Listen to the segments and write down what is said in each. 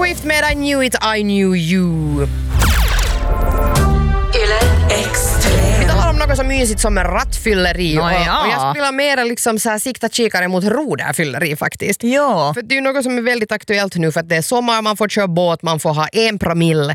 Swift med I Knew It, I Knew You. Vi talar om något så mysigt som rattfylleri och jag skulle mer liksom så här sikta kikare mot roderfylleri faktiskt. Ja. För det är ju något som är väldigt aktuellt nu för att det är sommar, man får köra båt, man får ha 1 promille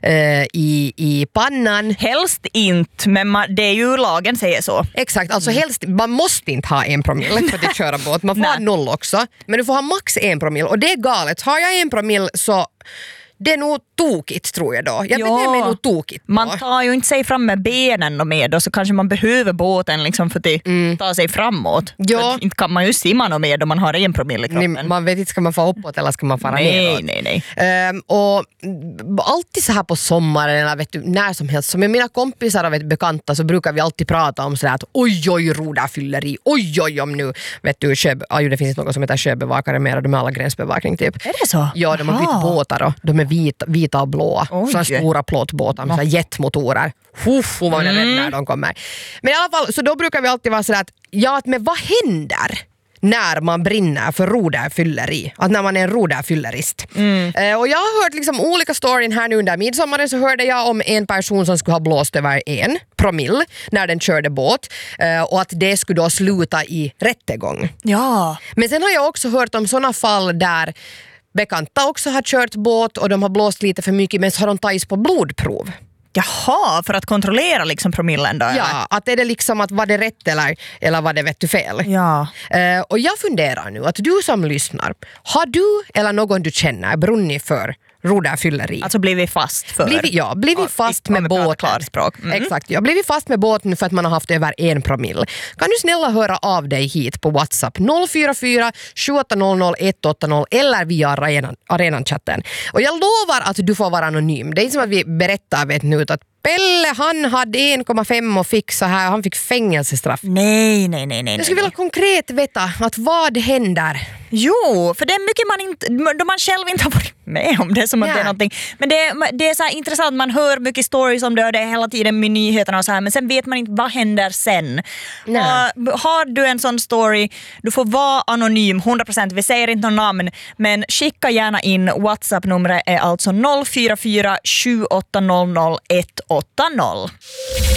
i pannan. Helst inte, men det är ju lagen säger så. Exakt, alltså helst, man måste inte ha 1 promille för att köra båt, man får ha 0 också. Men du får ha max 1 promille och det är galet. Har jag 1 promille så det är nog tokigt tror jag då. Jag beter mig nog tokigt då. Man tar ju inte sig fram med benen och med och så kanske man behöver båten liksom för att ta sig framåt. Ja. Inte kan man ju simma och med om man har 1 promille i kroppen. Nej, man vet inte, ska man få uppåt eller ska man fara neråt? Nej. Och alltid så här på sommaren eller vet du, när som helst, som med mina kompisar och bekanta så brukar vi alltid prata om sådär att oj roderfylleri, oj om nu vet du, det finns något som heter sjöbevakare mer, de har alla gränsbevakning typ. Är det så? Ja, de har bytt båtar och de är vita och blåa. Sådana stora plåtbåtar med jetmotorer. Vad är när de kommer. Men i alla fall, så då brukar vi alltid vara sådär att men vad händer när man brinner för roderfylleri? Att när man är en roderfyllerist. Och jag har hört liksom olika storyn här nu under midsommaren, så hörde jag om en person som skulle ha blåst över 1 promille när den körde båt och att det skulle då sluta i rättegång. Ja. Men sen har jag också hört om sådana fall där bekanta också har kört båt och de har blåst lite för mycket, men så har de tagits på blodprov. Jaha, för att kontrollera liksom promillen då? Ja, att är det liksom att var det rätt eller var det vet du fel? Ja. Och jag funderar nu att du som lyssnar, har du eller någon du känner brunnit för roderfylleri? Alltså blir vi fast för? Blir vi fast med båten? Klarspråk. Exakt, ja. Blir vi fast med båten för att man har haft över 1 promille? Kan du snälla höra av dig hit på WhatsApp 044 7800 180 eller via arenan-chatten. Och jag lovar att du får vara anonym. Det är inte som att vi berättar vet nu att Pelle, han hade 1,5 och fick så här, han fick fängelsestraff. Nej. Jag skulle vilja konkret veta att vad händer. Jo, för det är mycket då man själv inte har varit med om det som att det är någonting. Men det är så här intressant, man hör mycket stories om det och det är hela tiden med nyheterna och så här, men sen vet man inte vad händer sen. Har du en sån story, du får vara anonym 100%, vi säger inte någon namn, men skicka gärna in. WhatsApp-numret är alltså 044 7800 180.